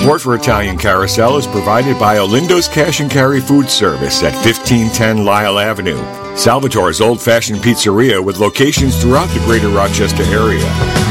Support for Italian Carousel is provided by Olindo's Cash and Carry Food Service at 1510 Lyle Avenue. Salvatore's Old Fashioned Pizzeria with locations throughout the greater Rochester area.